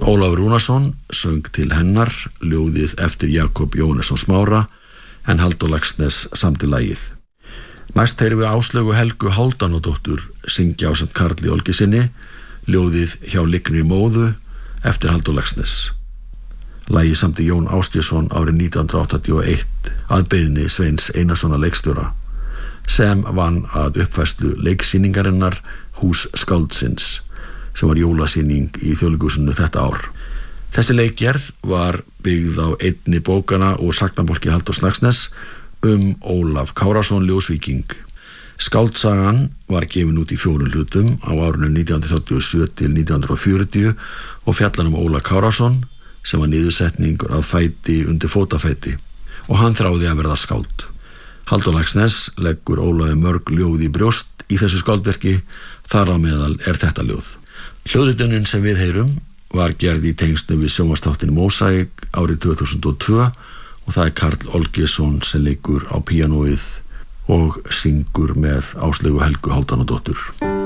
Ólafur Rúnarsson söng til hennar ljóðið eftir Jakob Jóhannesson Smára en Halldór Laxness samdi lagið. Næst heyrum við Áslaugu Helgu Hálfdánadóttur syngja ásamt Karli Olgesinni ljóðið Hjá lygnri móðu eftir Halldór Laxness. Lagið samdi Jón Ásgeirsson árið 1981 að beiðni Sveins Einarssonar leikstjóra sem vann að uppfærslu leiksýningarinnar Hús skáldsins sem var jólasýning í Þjóðleikhúsinu þetta ár. Þessi leikgerð var byggð á einni bókana og sagnabálki Halldórs Laxness Ólaf Kárason ljósvíking. Skáldsagan var gefin út í 4 hlutum á árunum 1937 til 1940 og fjallar Ólaf Kárason sem var niðursetningur af fæti undir fótafæti og hann þráði að verða skáld. Halldór Laxness leggur Ólafi mörg ljóð í brjóst í þessu skáldverki, þar á meðal þetta ljóð. Hljóðritunin sem við heyrum var gerð í tengslum við sjónvarpsþáttinn Mósaík árið 2002 og það Karl Olgeirsson sem leikur á píanóið og syngur með Áslaugu Helgu Hálfdánadóttur.